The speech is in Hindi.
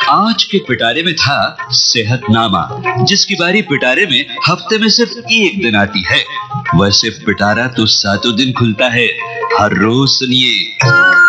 आज के पिटारे में था सेहतनामा, जिसकी बारी पिटारे में हफ्ते में सिर्फ एक दिन आती है। वैसे पिटारा तो सातों दिन खुलता है। हर रोज सुनिए।